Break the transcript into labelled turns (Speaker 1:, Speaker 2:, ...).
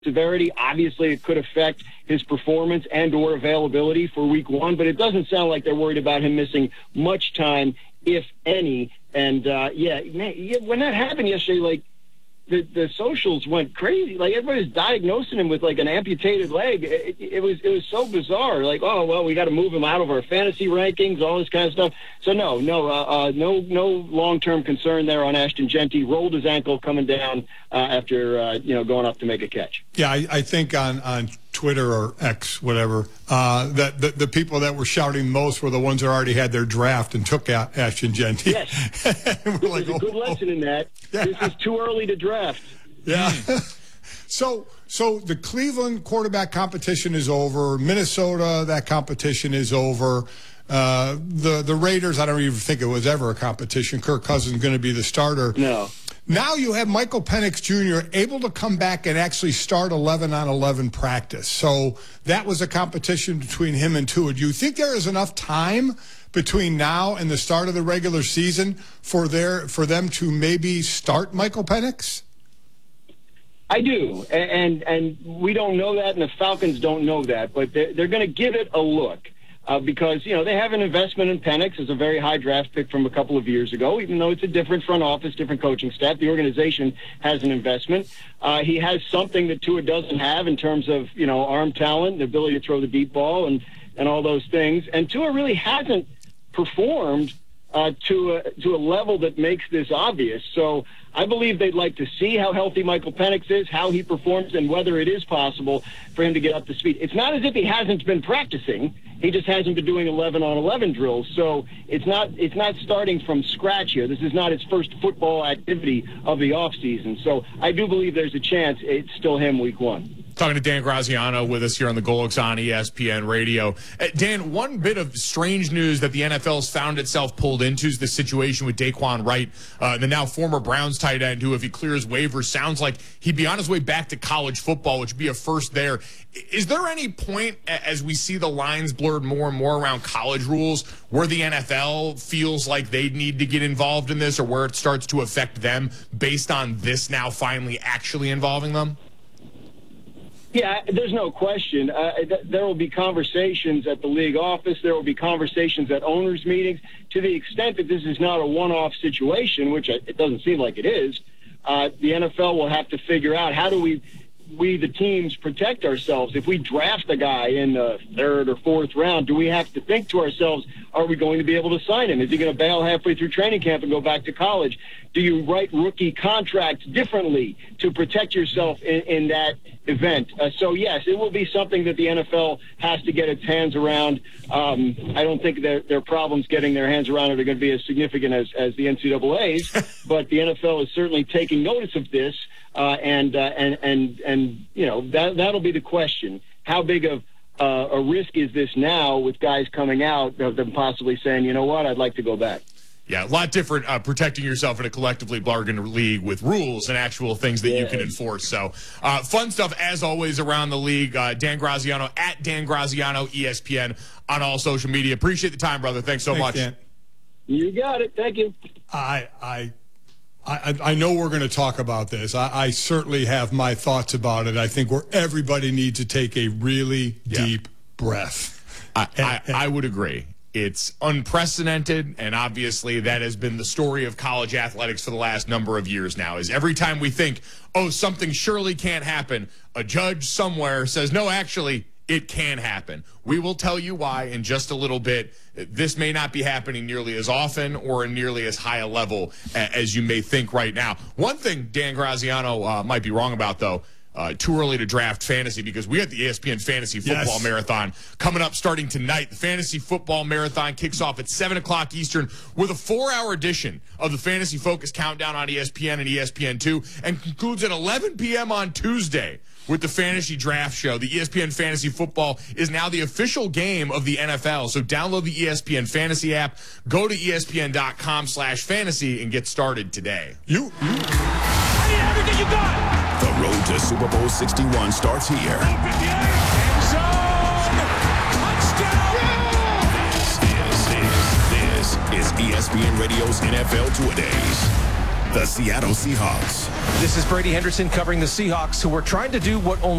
Speaker 1: severity. Obviously, it could affect his performance and or availability for week one, but it doesn't sound like they're worried about him missing much time, if any. And, when that happened yesterday, like, the socials went crazy. Like, everybody's diagnosing him with, like, an amputated leg. It was so bizarre. Like, oh, well, we got to move him out of our fantasy rankings, all this kind of stuff. So, no long-term concern there on Ashton Jeanty. Rolled his ankle coming down after, going up to make a catch.
Speaker 2: Yeah, I think on Twitter or X, whatever, that the people that were shouting most were the ones that already had their draft and took out Ashton Jeanty.
Speaker 1: Yes. There's a good lesson in that. Yeah. This is too early to draft.
Speaker 2: Yeah. So the Cleveland quarterback competition is over. Minnesota, that competition is over. The Raiders, I don't even think it was ever a competition. Kirk Cousins going to be the starter.
Speaker 1: No.
Speaker 2: Now you have Michael Penix Jr. able to come back and actually start 11-on-11 practice. So that was a competition between him and Tua. Do you think there is enough time between now and the start of the regular season for them to maybe start Michael Penix?
Speaker 1: I do, and we don't know that, and the Falcons don't know that, but they're going to give it a look. Because, they have an investment in Penix as a very high draft pick from a couple of years ago, even though it's a different front office, different coaching staff. The organization has an investment. He has something that Tua doesn't have in terms of, arm talent, the ability to throw the deep ball and all those things. And Tua really hasn't performed to a level that makes this obvious. So I believe they'd like to see how healthy Michael Penix is, how he performs, and whether it is possible for him to get up to speed. It's not as if he hasn't been practicing. He just hasn't been doing 11-on-11 drills. So it's not starting from scratch here. This is not his first football activity of the offseason. So I do believe there's a chance it's still him week one.
Speaker 3: Talking to Dan Graziano with us here on the Golics on ESPN Radio. Dan, one bit of strange news that the NFL's found itself pulled into is the situation with Daquan Wright, the now former Browns tight end, who, if he clears waivers, sounds like he'd be on his way back to college football, which would be a first there. Is there any point, as we see the lines blurred more and more around college rules, where the NFL feels like they need to get involved in this, or where it starts to affect them based on this now finally actually involving them?
Speaker 1: Yeah, there's no question. There will be conversations at the league office. There will be conversations at owners' meetings. To the extent that this is not a one-off situation, which it doesn't seem like it is, the NFL will have to figure out how do we the teams, protect ourselves. If we draft a guy in the third or fourth round, do we have to think to ourselves, are we going to be able to sign him? Is he going to bail halfway through training camp and go back to college? Do you write rookie contracts differently to protect yourself in that event? So, yes, it will be something that the NFL has to get its hands around. I don't think their problems getting their hands around it are going to be as significant as the NCAA's, but the NFL is certainly taking notice of this, and that'll be the question. How big of a risk is this now with guys coming out of them possibly saying, you know what, I'd like to go back?
Speaker 3: Yeah, a lot different protecting yourself in a collectively bargained league with rules and actual things that you can enforce. So fun stuff, as always, around the league. Dan Graziano, at Dan Graziano, ESPN, on all social media. Appreciate the time, brother. Thanks so much.
Speaker 1: Dan. You got it. Thank you.
Speaker 2: I know we're going to talk about this. I certainly have my thoughts about it. I think where everybody needs to take a really deep breath.
Speaker 3: I would agree. It's unprecedented, and obviously that has been the story of college athletics for the last number of years now, is every time we think, oh, something surely can't happen, a judge somewhere says, no, actually, it can happen. We will tell you why in just a little bit. This may not be happening nearly as often or in nearly as high a level as you may think right now. One thing Dan Graziano might be wrong about, though, too early to draft fantasy, because we have the ESPN Fantasy Football Marathon coming up starting tonight. The Fantasy Football Marathon kicks off at 7 o'clock Eastern with a 4-hour edition of the Fantasy Focus Countdown on ESPN and ESPN2, and concludes at 11 p.m. on Tuesday with the Fantasy Draft Show. The ESPN Fantasy Football is now the official game of the NFL, so download the ESPN Fantasy app, go to ESPN.com/fantasy, and get started today.
Speaker 4: I need everything you got! The road to Super Bowl 61 starts here. End zone! Touchdown! This is ESPN Radio's NFL Two-A-Days. the Seattle Seahawks.
Speaker 5: This is Brady Henderson covering the Seahawks, who were trying to do what only